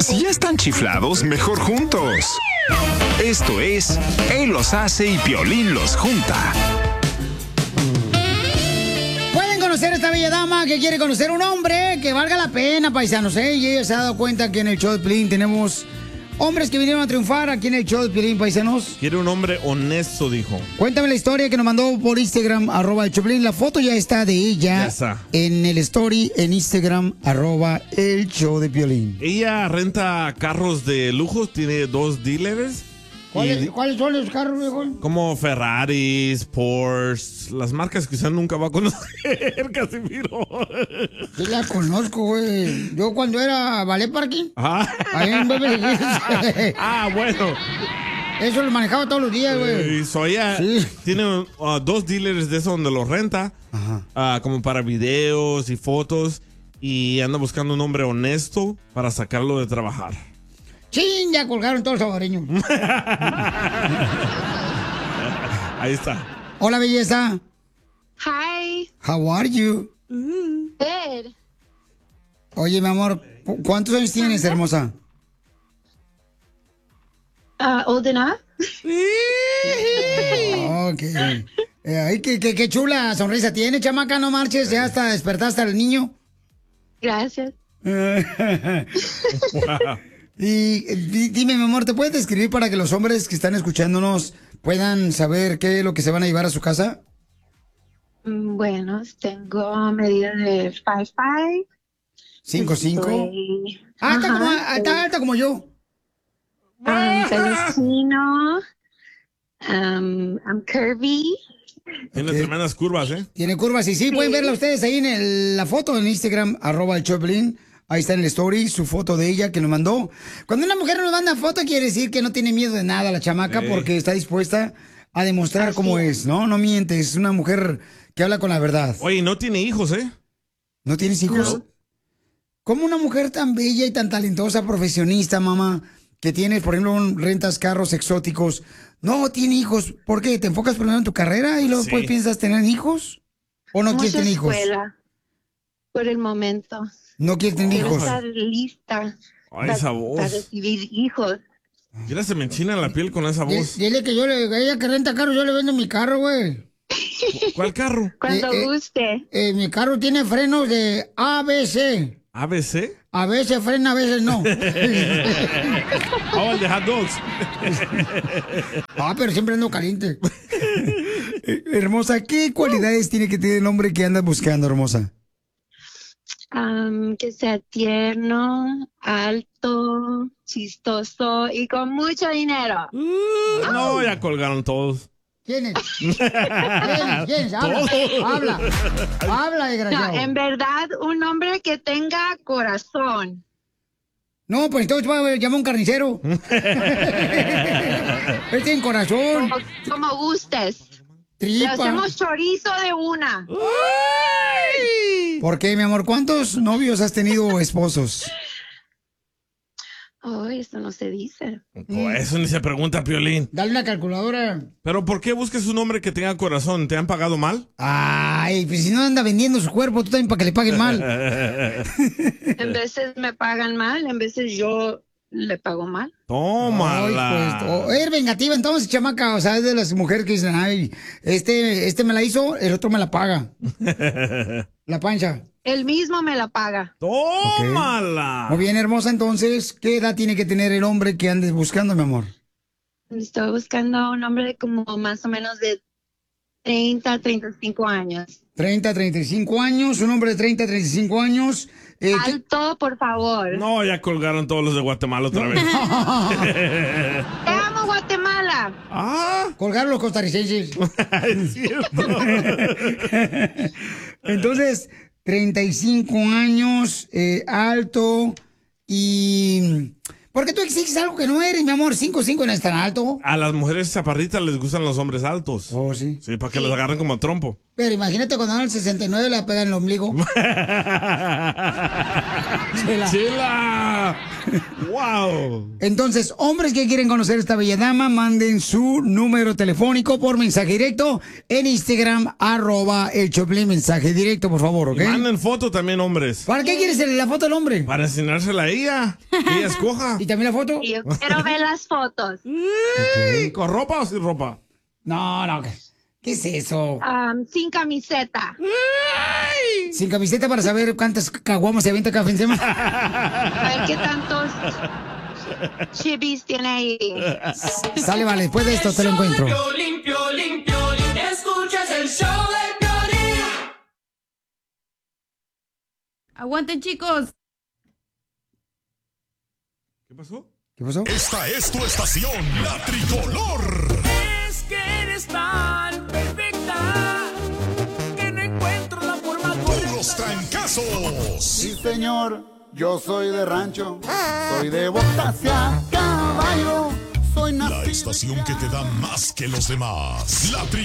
Si ya están chiflados, mejor juntos. Esto es Él los hace y Piolín los junta. Pueden conocer a esta bella dama que quiere conocer un hombre que valga la pena, paisanos, ¿eh? Y ella se ha dado cuenta que en el show de Piolín tenemos hombres que vinieron a triunfar aquí en el show de Piolín, paisanos. Quiere un hombre honesto, dijo. Cuéntame la historia que nos mandó por Instagram, @el show de Piolín. La foto ya está de ella. Ya está. En el story, en Instagram, @el show de Piolín. Ella renta carros de lujo, tiene 2 dealers. ¿Cuáles son los carros, viejo? Como Ferraris, Porsche, las marcas que usted nunca va a conocer, Casimiro. Sí las conozco, güey. Yo cuando era ballet parking, ahí en Beverly Hills. Bueno. Eso lo manejaba todos los días, güey. Ella tiene 2 dealers de eso donde lo renta, como para videos y fotos, y anda buscando un hombre honesto para sacarlo de trabajar. ¡Chin! Ya colgaron todos los salvadoreños. Ahí está. Hola, belleza. Hi. How are you? Good. Oye, mi amor, ¿cuántos años tienes, hermosa? Old enough. Ok. Ay, qué chula sonrisa tiene, chamaca, no marches, ya hasta despertaste al niño. Gracias. Y dime, mi amor, ¿te puedes describir para que los hombres que están escuchándonos puedan saber qué es lo que se van a llevar a su casa? Bueno, tengo medida de 5'5". 5'5". Está alta como yo. Pelo chino. I'm curvy. Tiene tremendas curvas, ¿eh? Tiene curvas, y sí, pueden verla ustedes ahí en la foto en Instagram, @el Choplin. Ahí está en el story su foto de ella que nos mandó. Cuando una mujer nos manda foto, quiere decir que no tiene miedo de nada la chamaca, porque está dispuesta a demostrar cómo es, ¿no? No miente, es una mujer que habla con la verdad. Oye, no tiene hijos, ¿eh? ¿No tienes hijos? No. ¿Cómo una mujer tan bella y tan talentosa, profesionista, mamá, que tienes, por ejemplo, rentas carros exóticos, no tiene hijos? ¿Por qué? ¿Te enfocas primero en tu carrera y luego después piensas tener hijos? ¿O no quieres tener hijos? Escuela, por el momento. No quieres tener hijos. Quiero estar lista esa voz. para recibir hijos. Mira, se me enchina la piel con esa voz. Dile que ella que renta carro, yo le vendo mi carro, güey. ¿Cuál carro? Cuando guste. Mi carro tiene frenos de ABC. ¿ABC? A veces frena, a veces no. El de hot dogs. Pero siempre ando caliente. Hermosa, ¿qué cualidades tiene que tener el hombre que andas buscando, hermosa? Que sea tierno, alto, chistoso y con mucho dinero. No, ya colgaron todos. ¿Quién es? ¿Quién es? Habla, desgraciado. No, en verdad, un hombre que tenga corazón. No, pues entonces voy a llamar a un carnicero. Él tiene corazón. Como gustes. Tripa. Le hacemos chorizo de una. ¿Por qué, mi amor? ¿Cuántos novios has tenido o esposos? Oh, eso no se dice. Eso ni se pregunta, Piolín. Dale una calculadora. ¿Pero por qué buscas un hombre que tenga corazón? ¿Te han pagado mal? Ay, pues si no anda vendiendo su cuerpo, tú también para que le paguen mal. En veces me pagan mal, en veces yo le pago mal. Tómala. Pues, eres vengativa entonces, chamaca. O sea, es de las mujeres que dicen, ay, este me la hizo, el otro me la paga. La pancha. Él mismo me la paga. ¡Tómala! Muy bien, hermosa, entonces, ¿qué edad tiene que tener el hombre que andes buscando, mi amor? Estoy buscando un hombre como más o menos de 30, 35 años. 30, 35 años, un hombre de 30, 35 años. Alto, por favor. No, ya colgaron todos los de Guatemala otra vez. Te amo, Guatemala. Colgaron los costarricenses. Es cierto. Entonces, 35 años, alto y... ¿Por qué tú exiges algo que no eres, mi amor? 5'5" no es tan alto. A las mujeres chaparritas les gustan los hombres altos. Oh, sí. Sí, para que los agarren como trompo. Pero imagínate cuando el 69 la pega en el ombligo. ¡Chela! ¡Wow! Entonces, hombres que quieren conocer a esta bella dama, manden su número telefónico por mensaje directo en Instagram, @el Choplin, mensaje directo, por favor, ¿ok? Y manden foto también, hombres. ¿Para qué quieres la foto del hombre? Para enseñársela a ella. Que ella escoja. ¿Y también la foto? Yo quiero ver las fotos. Okay. ¿Con ropa o sin ropa? No. ¿Qué es eso? Sin camiseta. Sin camiseta para saber cuántas caguamas se avienta cada fin de semana. A ver qué tantos chibis tiene ahí. Sale, vale, después de esto te lo encuentro. Piolín, escuchas el show de Piolín. Aguanten, chicos. ¿Qué pasó? ¿Qué pasó? Esta es tu estación, la tricolor. Es que eres tan perfecta que no encuentro la forma correcta. Puros trancazos. Sí, señor, yo soy de rancho, soy de botas y a caballo, soy La nacido. estación que te da más que los demás. La tricolor.